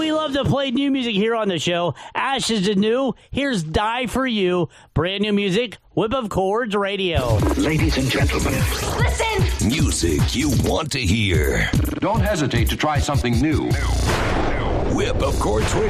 we love to play new music here on the show. Ashes to New. Here's Die For You. Brand new music. Whip of Chords Radio. Ladies and gentlemen. Listen! Music you want to hear. Don't hesitate to try something new. Whip of Chords Radio.